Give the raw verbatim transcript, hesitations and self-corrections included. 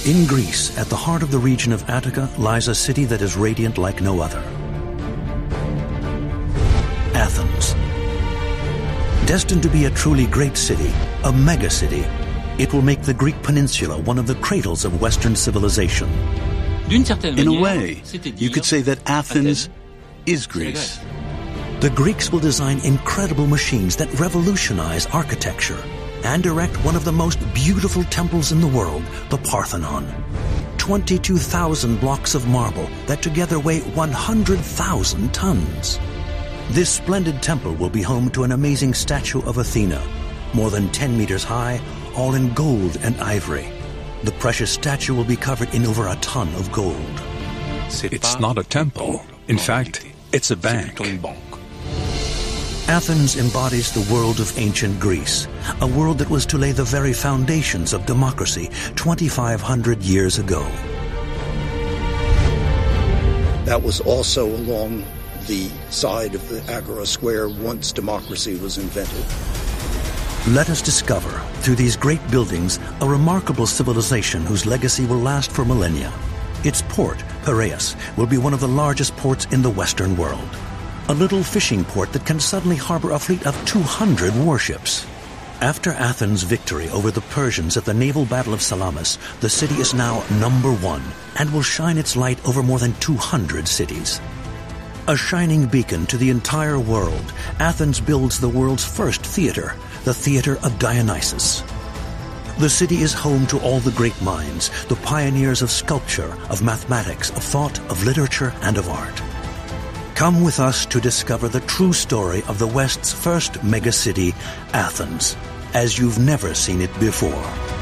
In Greece, at the heart of the region of Attica, lies a city that is radiant like no other. Athens. Destined to be a truly great city, a mega-city, it will make the Greek peninsula one of the cradles of Western civilization. In a way, you could say that Athens is Greece. The Greeks will design incredible machines that revolutionize architecture and erect one of the most beautiful temples in the world, the Parthenon. twenty-two thousand blocks of marble that together weigh one hundred thousand tons. This splendid temple will be home to an amazing statue of Athena, more than ten meters high, all in gold and ivory. The precious statue will be covered in over a ton of gold. It's not a temple. In fact, it's a bank. Athens embodies the world of ancient Greece, a world that was to lay the very foundations of democracy twenty-five hundred years ago. That was also along the side of the Agora Square once democracy was invented. Let us discover, through these great buildings, a remarkable civilization whose legacy will last for millennia. Its port, Piraeus, will be one of the largest ports in the Western world. A little fishing port that can suddenly harbor a fleet of two hundred warships. After Athens' victory over the Persians at the naval battle of Salamis, the city is now number one and will shine its light over more than two hundred cities. A shining beacon to the entire world, Athens builds the world's first theater, the Theater of Dionysus. The city is home to all the great minds, the pioneers of sculpture, of mathematics, of thought, of literature, and of art. Come with us to discover the true story of the West's first megacity, Athens, as you've never seen it before.